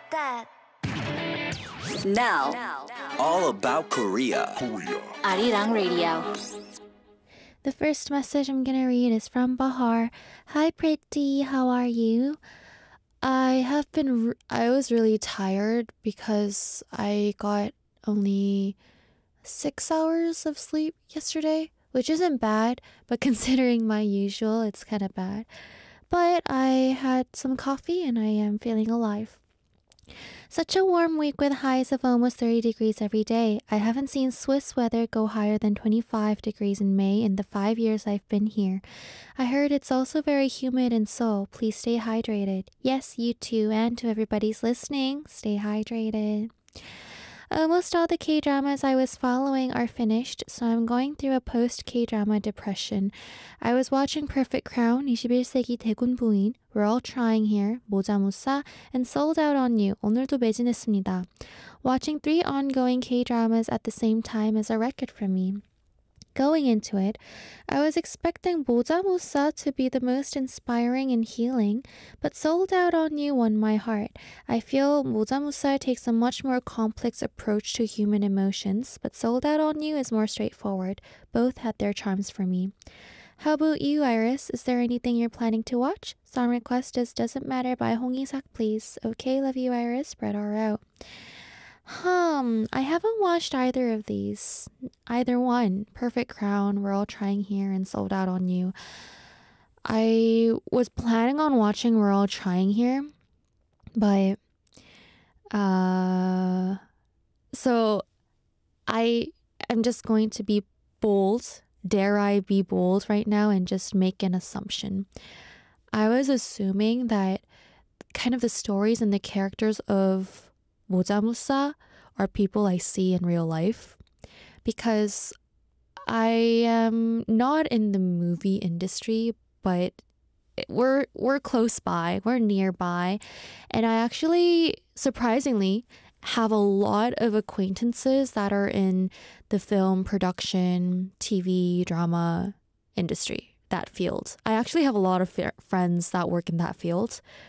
Now, all about Korea. Arirang Radio. The first message I'm gonna read is from Bahar. Hi, Pretty. How are you? I was really tired because I got only 6 hours of sleep yesterday, which isn't bad, but considering my usual, it's kind of bad. But I had some coffee and I am feeling alive. Such a warm week with highs of almost 30 degrees every day. I haven't seen Swiss weather go higher than 25 degrees in May in the 5 years I've been here. I heard it's also very humid in Seoul. Please stay hydrated. Yes, you too, and to everybody's listening, stay hydrated. Almost all the K-dramas I was following are finished, so I'm going through a post-K-drama depression. I was watching Perfect Crown, 21세기 대군 부인, We're All Trying Here, 모자무사, and Sold Out on You, 오늘도 매진했습니다. Watching 3 ongoing K-dramas at the same time is a record for me. Going into it, I was expecting 모자무사 to be the most inspiring and healing, but Sold Out on You won my heart. I feel 모자무사 takes a much more complex approach to human emotions, but Sold Out on You is more straightforward. Both had their charms for me. How about you, Iris? Is there anything you're planning to watch? Song request is Doesn't Matter by Hong Isak, please. Okay, love you, Iris. Spread her out. I haven't watched either of these. Either one. Perfect Crown, We're All Trying Here, and Sold Out on You. I was planning on watching We're All Trying Here, but so I'm just going to be bold. Dare I be bold right now and just make an assumption? I was assuming that kind of the stories and the characters of 모자무사 are people I see in real life, because I am not in the movie industry, but we're close by, we're nearby, and I actually surprisingly have a lot of acquaintances that are in the film production, TV, drama industry, that field. I actually have a lot of friends that work in that field.